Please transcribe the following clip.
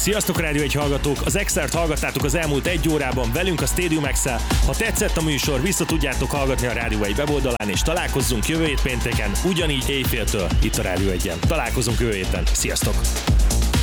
Sziasztok Rádió 1 hallgatók! Az Exert hallgattátok az elmúlt 1 órában velünk a Stadium X-el. Ha tetszett a műsor, vissza tudjátok hallgatni a Rádió 1 weboldalán, és találkozzunk jövő hét pénteken, ugyanígy éjféltől itt a Rádió 1-en. Találkozunk jövő héten. Sziasztok!